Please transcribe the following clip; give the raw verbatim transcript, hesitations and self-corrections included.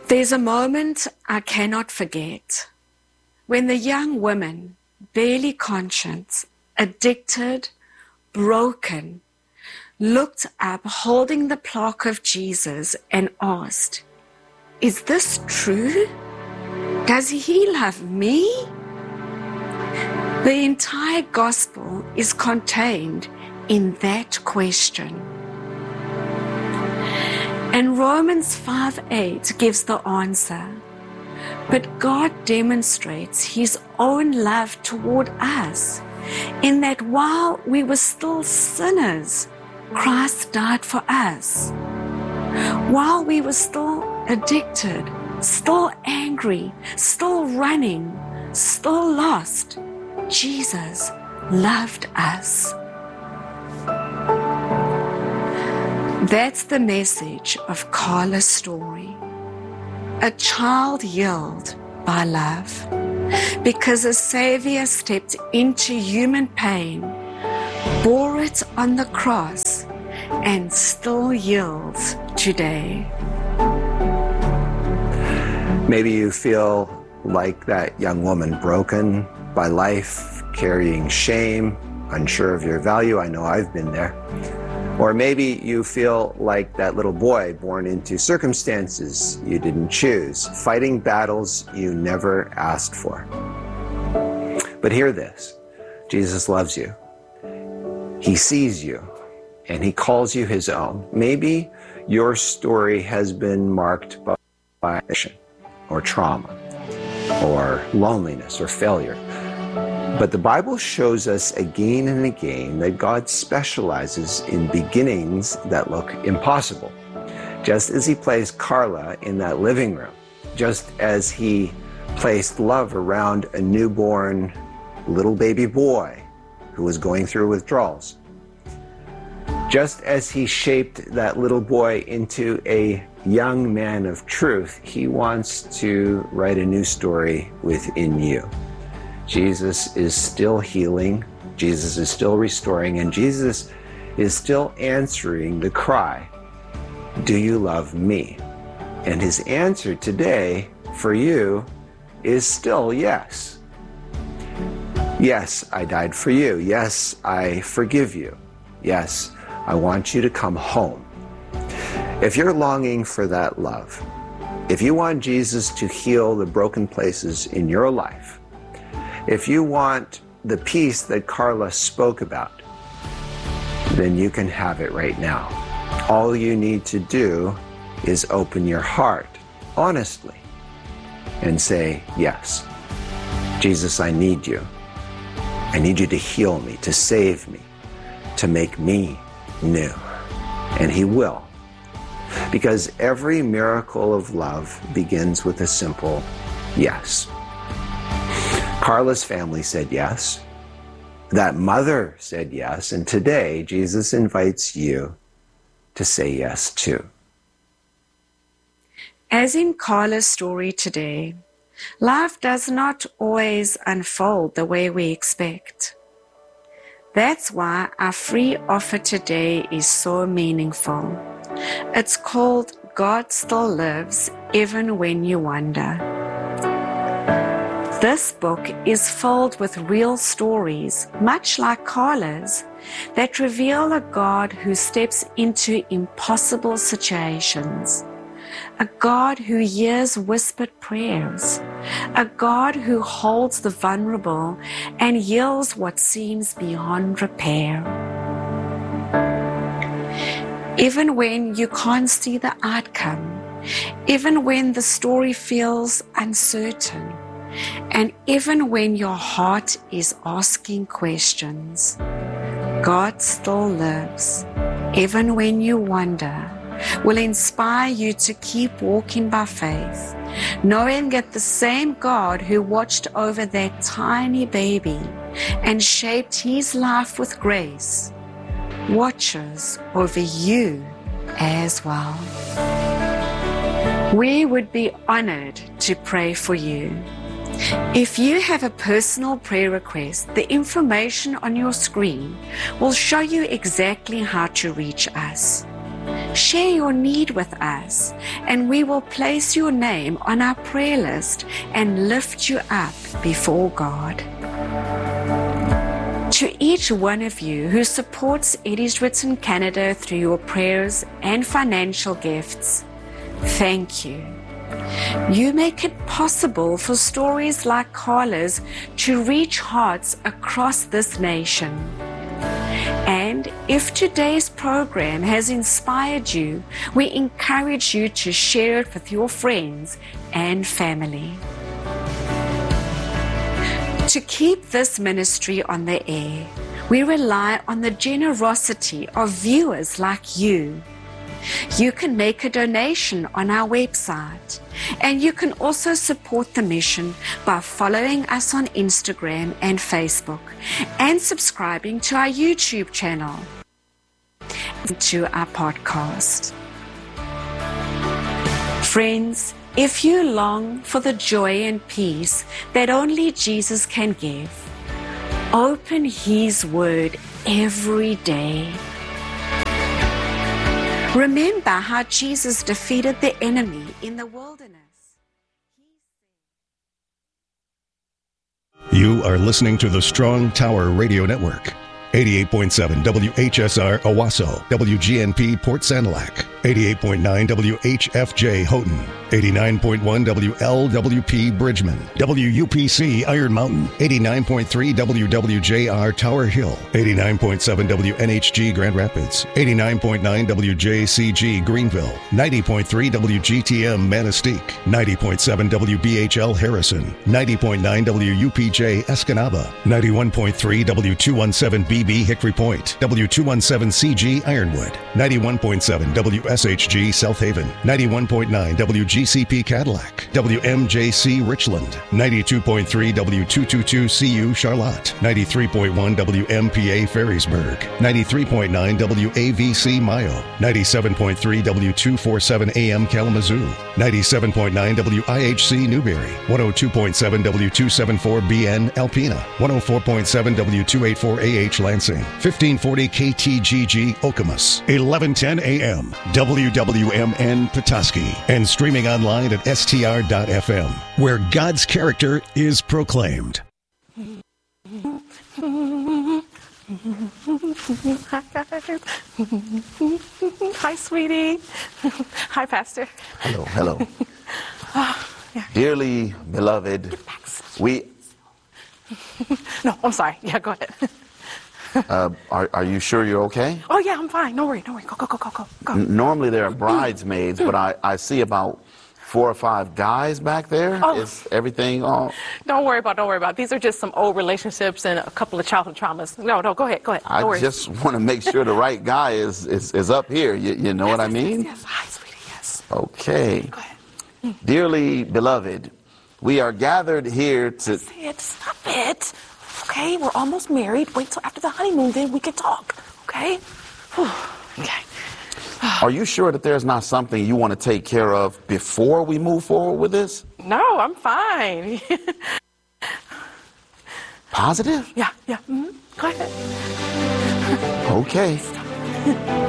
There's a moment I cannot forget when the young woman, barely conscious, addicted, broken, looked up holding the plaque of Jesus and asked, "Is this true? Does he love me?" The entire gospel is contained in that question. And Romans five eight gives the answer. But God demonstrates his own love toward us in that while we were still sinners, Christ died for us. While we were still addicted, still angry, still running, still lost, Jesus loved us. That's the message of Carla's story. A child healed by love, because a Savior stepped into human pain, bore it on the cross, and still heals today. Maybe you feel like that young woman, broken by life, carrying shame, unsure of your value. I know I've been there. Or maybe you feel like that little boy born into circumstances you didn't choose, fighting battles you never asked for. But hear this, Jesus loves you. He sees you, and he calls you his own. Maybe your story has been marked by addiction, or trauma, or loneliness, or failure. But the Bible shows us again and again that God specializes in beginnings that look impossible. Just as he placed Carla in that living room, just as he placed love around a newborn little baby boy who was going through withdrawals, just as he shaped that little boy into a young man of truth, he wants to write a new story within you. Jesus is still healing, Jesus is still restoring, and Jesus is still answering the cry, "Do you love me?" And his answer today for you is still yes. Yes, I died for you. Yes, I forgive you. Yes, I want you to come home. If you're longing for that love, if you want Jesus to heal the broken places in your life, if you want the peace that Carla spoke about, then you can have it right now. All you need to do is open your heart honestly and say, "Yes, Jesus, I need you. I need you to heal me, to save me, to make me new." And he will. Because every miracle of love begins with a simple yes. Carla's family said yes. That mother said yes. And today, Jesus invites you to say yes too. As in Carla's story today, life does not always unfold the way we expect. That's why our free offer today is so meaningful. It's called God Still Lives Even When You Wonder. This book is filled with real stories, much like Carla's, that reveal a God who steps into impossible situations, a God who hears whispered prayers, a God who holds the vulnerable and heals what seems beyond repair. Even when you can't see the outcome, even when the story feels uncertain, and even when your heart is asking questions, God still lives, even when you wonder, will inspire you to keep walking by faith, knowing that the same God who watched over that tiny baby and shaped his life with grace watches over you as well. We would be honored to pray for you. If you have a personal prayer request, the information on your screen will show you exactly how to reach us. Share your need with us, and we will place your name on our prayer list and lift you up before God. To each one of you who supports Eddie's Written Canada through your prayers and financial gifts, thank you. You make it possible for stories like Carla's to reach hearts across this nation. And if today's program has inspired you, we encourage you to share it with your friends and family. To keep this ministry on the air, we rely on the generosity of viewers like you. You can make a donation on our website, and you can also support the mission by following us on Instagram and Facebook and subscribing to our YouTube channel and to our podcast. Friends, if you long for the joy and peace that only Jesus can give, open His Word every day. Remember how Jesus defeated the enemy in the wilderness. You are listening to the Strong Tower Radio Network. eighty-eight point seven W H S R Owasso, W G N P Port Sanilac, eighty-eight point nine W H F J Houghton, eighty-nine point one W L W P Bridgman, W U P C Iron Mountain, eighty-nine point three W W J R Tower Hill, eighty-nine point seven W N H G Grand Rapids, eighty-nine point nine W J C G Greenville, ninety point three W G T M Manistee, ninety point seven W B H L Harrison, ninety point nine W U P J Escanaba, ninety-one point three W two seventeen B B Hickory Point, W two seventeen C G Ironwood, ninety-one point seven W S H G South Haven, ninety-one point nine W G C P Cadillac, W M J C Richland, ninety-two point three W two twenty-two C U Charlotte, ninety-three point one W M P A Ferrisburg, ninety-three point nine W A V C Mayo, ninety-seven point three W two forty-seven A M Kalamazoo, ninety-seven point nine W I H C Newberry, one oh two point seven W two seventy-four B N Alpena, one oh four point seven W two eighty-four A H Lansing, fifteen forty K T G G Okemos, eleven ten A M W W M N Petoskey, and streaming online at S T R dot F M, where God's character is proclaimed. Hi, sweetie. Hi, Pastor. Hello, hello. Oh, yeah. Dearly beloved, we... No, I'm sorry. Yeah, go ahead. Uh, are, are you sure you're okay? Oh, yeah, I'm fine. No worry, no worry. Go, go, go, go, go. go. N- normally there are bridesmaids, but I, I see about four or five guys back there. Oh. Is everything all... Don't worry about, don't worry about. These are just some old relationships and a couple of childhood traumas. No, no, go ahead, go ahead. No I worries. just want to make sure the right guy is, is, is up here. You, you know yes, what I yes, mean? Yes, yes. Hi, sweetie, yes. Okay. Go ahead. Dearly beloved, we are gathered here to... That's it. Stop it. Okay, we're almost married. Wait till after the honeymoon, then we can talk. Okay? Whew. Okay. Are you sure that there's not something you want to take care of before we move forward with this? No, I'm fine. Positive? Yeah, yeah. Mm-hmm. Go ahead. Okay.